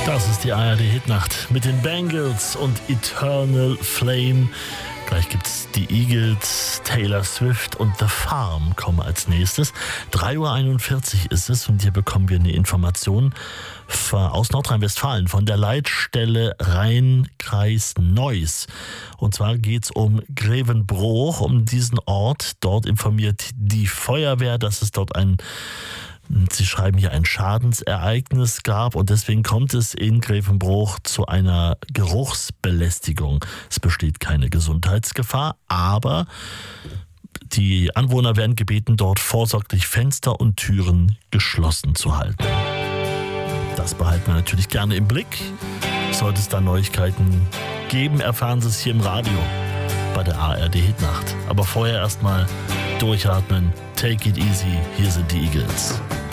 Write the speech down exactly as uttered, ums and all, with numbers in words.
Das ist die A R D-Hitnacht mit den Bangles und Eternal Flame. Gleich gibt's die Eagles, Taylor Swift und The Farm kommen als nächstes. drei Uhr einundvierzig ist es und hier bekommen wir eine Information aus Nordrhein-Westfalen von der Leitstelle Rhein-Kreis Neuss. Und zwar geht's um Grevenbroich, um diesen Ort. Dort informiert die Feuerwehr, dass es dort ein Sie schreiben hier, ein Schadensereignis gab und deswegen kommt es in Grevenbroich zu einer Geruchsbelästigung. Es besteht keine Gesundheitsgefahr, aber die Anwohner werden gebeten, dort vorsorglich Fenster und Türen geschlossen zu halten. Das behalten wir natürlich gerne im Blick. Sollte es da Neuigkeiten geben, erfahren Sie es hier im Radio bei der A R D-Hitnacht. Aber vorher erstmal durchatmen. Take it easy. Hier sind die Eagles.